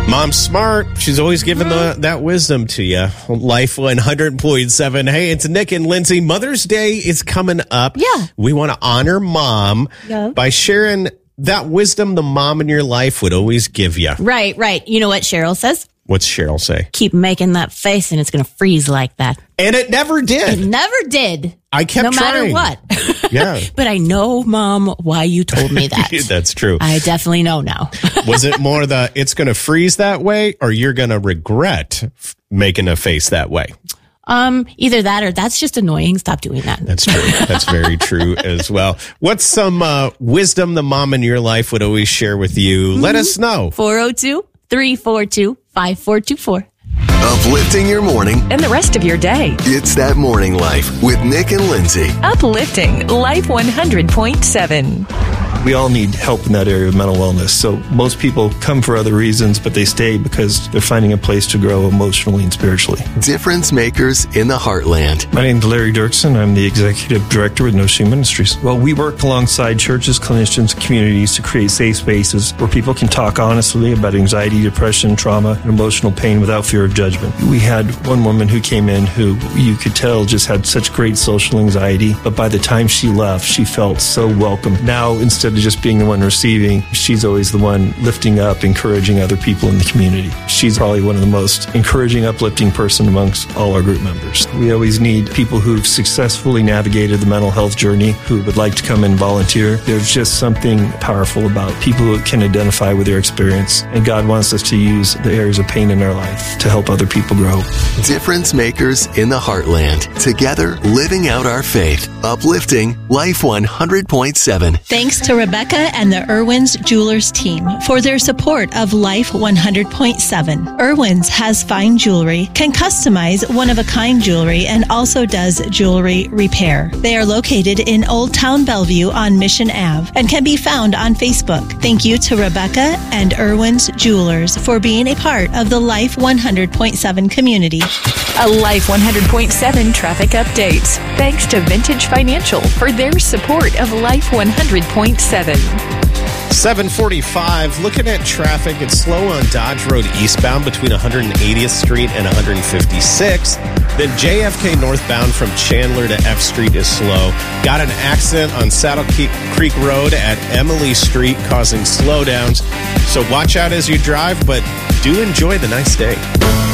Mom's smart. She's always giving that wisdom to you. Life 100.7. Hey, it's Nick and Lindsay. Mother's Day is coming up. Yeah. We want to honor Mom by sharing that wisdom the mom in your life would always give you. Right. You know what Cheryl says? What's Cheryl say? Keep making that face and it's going to freeze like that. And it never did. It never did. I kept No trying. matter what. Yeah. But I know, Mom, why you told me that. That's true. I definitely know now. Was it more it's going to freeze that way, or you're going to regret making a face that way? Either that or that's just annoying. Stop doing that. That's true. That's very true as well. What's some wisdom the mom in your life would always share with you? Let us know. 402-342-5424. Uplifting your morning And the rest of your day. It's That Morning Life with Nick and Lindsay. Uplifting Life 100.7. We all need help in that area of mental wellness. So most people come for other reasons, but they stay because they're finding a place to grow emotionally and spiritually. Difference makers in the heartland. My name is Larry Dirksen. I'm the executive director with No Shame Ministries. Well, we work alongside churches, clinicians, and communities to create safe spaces where people can talk honestly about anxiety, depression, trauma, and emotional pain without fear of judgment. We had one woman who came in who you could tell just had such great social anxiety, but by the time she left, she felt so welcome. Now, instead of just being the one receiving, she's always the one lifting up, encouraging other people in the community. She's probably one of the most encouraging, uplifting person amongst all our group members. We always need people who've successfully navigated the mental health journey who would like to come and volunteer. There's just something powerful about people who can identify with their experience, and God wants us to use the areas of pain in our life to help other people grow. Difference makers in the heartland. Together, living out our faith. Uplifting Life 100.7. Thanks to Rebecca and the Irwin's Jewelers team for their support of Life 100.7. Irwin's has fine jewelry, can customize one-of-a-kind jewelry, and also does jewelry repair. They are located in Old Town Bellevue on Mission Ave and can be found on Facebook. Thank you to Rebecca and Irwin's Jewelers for being a part of the Life 100.7 community. A Life 100.7 traffic update. Thanks to Vintage Financial for their support of Life 100.7. 7:45. Looking at traffic, it's slow on Dodge Road eastbound between 180th Street and 156th. Then JFK northbound from Chandler to F Street is slow. Got an accident on Saddle Creek Road at Emily Street causing slowdowns. So watch out as you drive, but do enjoy the nice day.